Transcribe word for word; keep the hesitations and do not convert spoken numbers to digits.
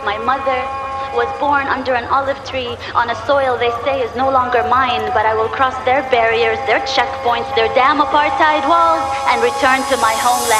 My mother was born under an olive tree on a soil they say is no longer mine, but I will cross their barriers, their checkpoints, their damn apartheid walls, and return to my homeland.